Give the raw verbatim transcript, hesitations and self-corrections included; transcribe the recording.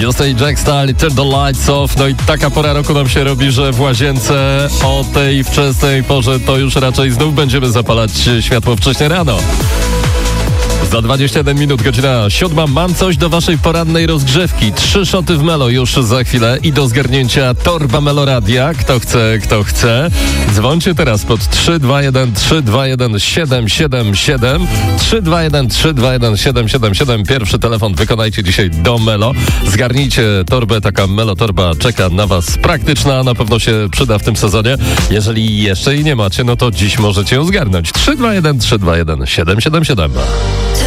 Josej Jack Style, Turn the Lights Off. No i taka pora roku nam się robi, że w łazience o tej wczesnej porze to już raczej znów będziemy zapalać światło wcześnie rano. Za dwadzieścia jeden minut, godzina siódma. Mam coś do waszej porannej rozgrzewki. Trzy szoty w Melo już za chwilę i do zgarnięcia torba Meloradia. Kto chce, kto chce. Dzwońcie teraz pod trzy dwa jeden trzy dwa jeden siedem siedem siedem. trzy dwa jeden trzy dwa jeden siedem siedem siedem. Pierwszy telefon wykonajcie dzisiaj do Melo. Zgarnijcie torbę, taka Melo torba czeka na was praktyczna. Na pewno się przyda w tym sezonie. Jeżeli jeszcze jej nie macie, no to dziś możecie ją zgarnąć. trzy dwa jeden trzy dwa jeden siedem siedem siedem.